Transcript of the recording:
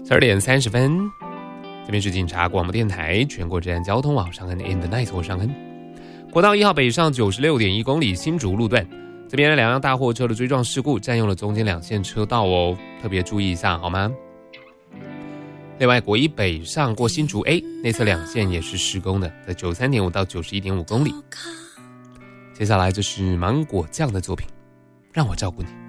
12点30分，这边是警察广播电台全国治安交通网上恩 In the Night， 我上恩。国道1号北上96.1公里新竹路段，这边两辆大货车的追撞事故占用了中间2线车道哦，特别注意一下好吗？另外国一北上过新竹 A 内侧2线也是施工的，在93.5到91.5公里。接下来就是芒果酱的作品，让我照顾你。